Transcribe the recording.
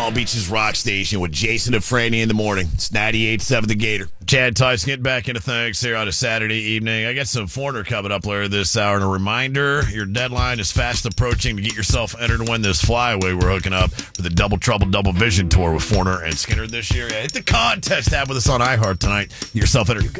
Palm Beach's Rock Station with Jason and Franny in the morning. It's 98.7 The Gator. Chad Tice getting back into things here on a Saturday evening. I got some Foreigner coming up later this hour. And a reminder, your deadline is fast approaching to get yourself entered to win this flyaway we're hooking up for the Double Trouble Double Vision Tour with Foreigner and Skinner this year. Yeah, hit the contest tab with us on iHeart tonight. Get yourself entered.